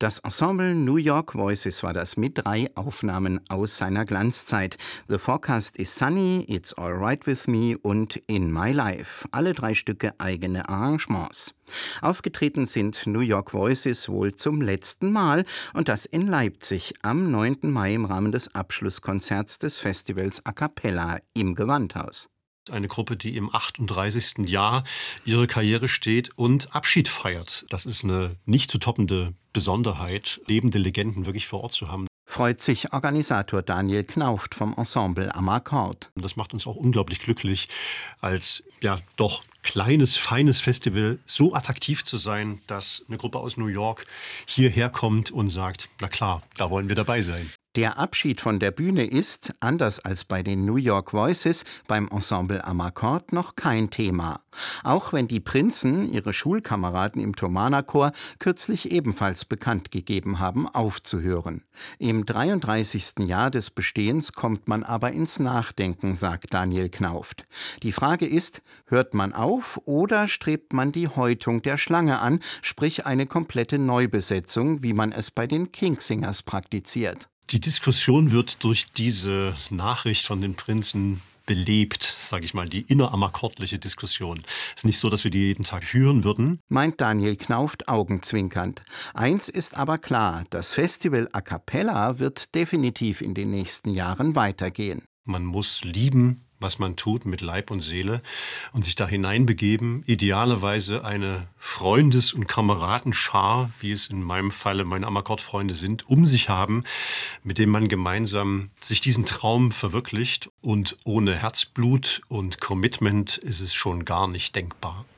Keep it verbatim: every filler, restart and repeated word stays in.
Das Ensemble New York Voices war das mit drei Aufnahmen aus seiner Glanzzeit. The Forecast is Sunny, It's Alright With Me und In My Life. Alle drei Stücke eigene Arrangements. Aufgetreten sind New York Voices wohl zum letzten Mal und das in Leipzig am neunten Mai im Rahmen des Abschlusskonzerts des Festivals A Cappella im Gewandhaus. Eine Gruppe, die im achtunddreißigsten Jahr ihre Karriere steht und Abschied feiert. Das ist eine nicht zu toppende Besonderheit, lebende Legenden wirklich vor Ort zu haben. Freut sich Organisator Daniel Knauft vom Ensemble am Akkord. Das macht uns auch unglaublich glücklich, als ja doch kleines, feines Festival so attraktiv zu sein, dass eine Gruppe aus New York hierher kommt und sagt, na klar, da wollen wir dabei sein. Der Abschied von der Bühne ist, anders als bei den New York Voices, beim Ensemble am Akkord noch kein Thema. Auch wenn die Prinzen ihre Schulkameraden im Thomanerchor kürzlich ebenfalls bekannt gegeben haben, aufzuhören. Im dreiunddreißigsten Jahr des Bestehens kommt man aber ins Nachdenken, sagt Daniel Knauft. Die Frage ist, hört man auf oder strebt man die Häutung der Schlange an, sprich eine komplette Neubesetzung, wie man es bei den Kingsingers praktiziert? Die Diskussion wird durch diese Nachricht von den Prinzen belebt, sage ich mal, die inneramakordliche Diskussion. Es ist nicht so, dass wir die jeden Tag hören würden, meint Daniel Knauft augenzwinkernd. Eins ist aber klar, das Festival A Cappella wird definitiv in den nächsten Jahren weitergehen. Man muss lieben, was man tut, mit Leib und Seele und sich da hineinbegeben. Idealerweise eine Freundes- und Kameradenschar, wie es in meinem Falle meine Am-Akkord-Freunde sind, um sich haben, mit dem man gemeinsam sich diesen Traum verwirklicht. Und ohne Herzblut und Commitment ist es schon gar nicht denkbar.